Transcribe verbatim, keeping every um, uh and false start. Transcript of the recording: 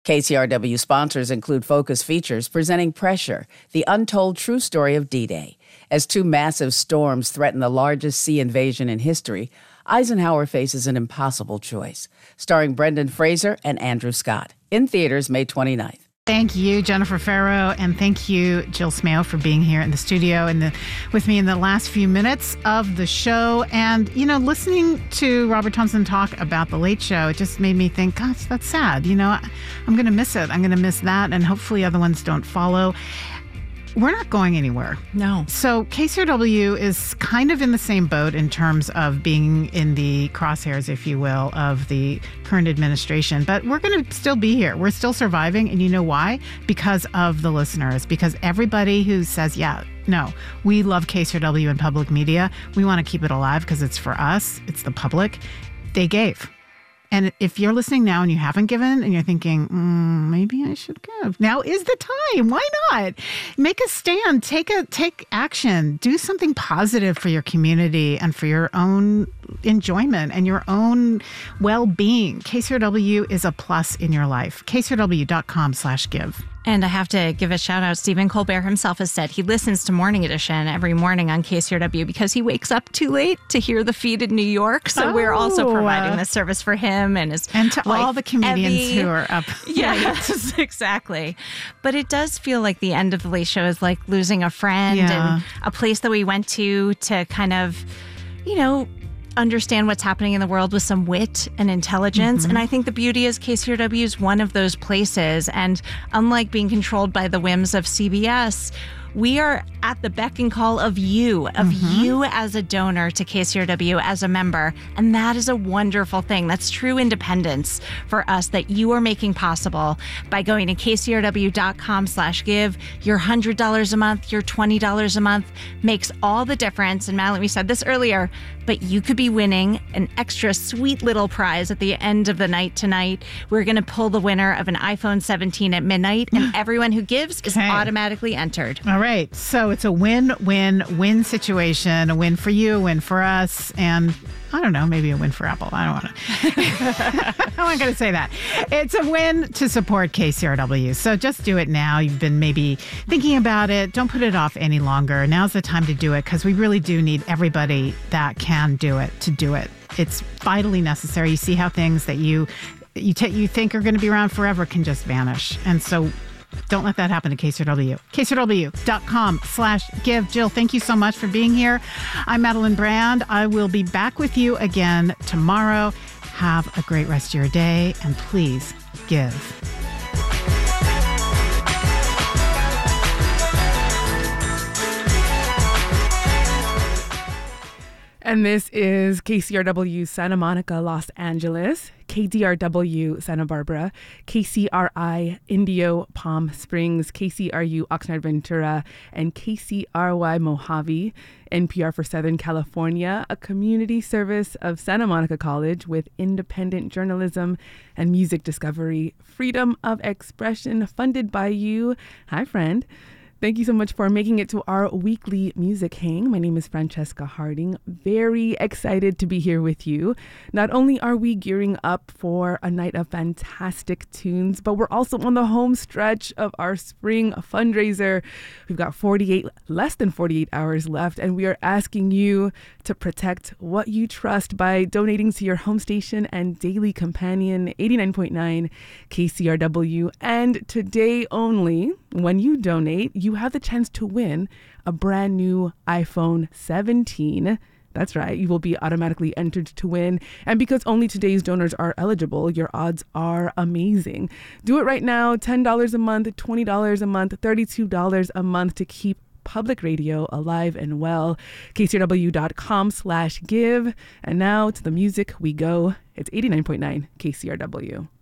K C R W sponsors include Focus Features presenting Pressure, the untold true story of D-Day. As two massive storms threaten the largest sea invasion in history, Eisenhower faces an impossible choice. Starring Brendan Fraser and Andrew Scott. In theaters May twenty-ninth. Thank you, Jennifer Farrow, and thank you, Jill Smale, for being here in the studio and the, with me in the last few minutes of the show. And, you know, listening to Robert Thompson talk about The Late Show, it just made me think, gosh, that's sad. You know, I'm going to miss it. I'm going to miss that, and hopefully other ones don't follow. We're not going anywhere. No. So K C R W is kind of in the same boat in terms of being in the crosshairs, if you will, of the current administration. But we're going to still be here. We're still surviving. And you know why? Because of the listeners. Because everybody who says, yeah, no, we love K C R W and public media. We want to keep it alive because it's for us. It's the public. They gave. And if you're listening now and you haven't given and you're thinking, mm, maybe I should give, now is the time. Why not? Make a stand. Take a take action. Do something positive for your community and for your own enjoyment and your own well-being. K C R W is a plus in your life. K C R W dot com slash give. And I have to give a shout out. Stephen Colbert himself has said he listens to Morning Edition every morning on K C R W because he wakes up too late to hear the feed in New York. So oh, we're also providing this service for him and his and to wife, all the comedians Evie. who are up. Yes, exactly. But it does feel like the end of the Late Show is like losing a friend Yeah. and a place that we went to to kind of, you know, understand what's happening in the world with some wit and intelligence. Mm-hmm. And I think the beauty is K C R W is one of those places. And unlike being controlled by the whims of C B S, we are at the beck and call of you, of mm-hmm. you as a donor to K C R W as a member. And that is a wonderful thing. That's true independence for us that you are making possible by going to K C R W dot com slash give. Your one hundred dollars a month, your twenty dollars a month makes all the difference. And Madeline, we said this earlier, but you could be winning an extra sweet little prize at the end of the night tonight. We're going to pull the winner of an iPhone seventeen at midnight, and everyone who gives is Okay. automatically entered. All right. So it's a win-win-win situation, a win for you, a win for us, and I don't know, maybe a win for Apple. I don't want to. I'm not going to say that. It's a win to support K C R W. So just do it now. You've been maybe thinking about it. Don't put it off any longer. Now's the time to do it because we really do need everybody that can do it to do it. It's vitally necessary. You see how things that you you, t- you think are going to be around forever can just vanish. And so don't let that happen to K C R W. K C R W dot com slash give. Jill, thank you so much for being here. I'm Madeline Brand. I will be back with you again tomorrow. Have a great rest of your day, and please give. And this is K C R W Santa Monica, Los Angeles, K D R W Santa Barbara, K C R I Indio Palm Springs, K C R U Oxnard Ventura, and K C R Y Mojave, N P R for Southern California, a community service of Santa Monica College with independent journalism and music discovery, freedom of expression, funded by you. Hi, friend. Thank you so much for making it to our weekly music hang. My name is Francesca Harding. Very excited to be here with you. Not only are we gearing up for a night of fantastic tunes, but we're also on the home stretch of our spring fundraiser. We've got forty-eight, less than forty-eight hours left, and we are asking you to protect what you trust by donating to your home station and daily companion, eighty-nine point nine K C R W. And today only, when you donate, you have the chance to win a brand new iPhone seventeen. That's right. You will be automatically entered to win. And because only today's donors are eligible, your odds are amazing. Do it right now. ten dollars a month, twenty dollars a month, thirty-two dollars a month to keep public radio alive and well. K C R W dot com slash give. And now to the music we go. It's eighty-nine point nine K C R W.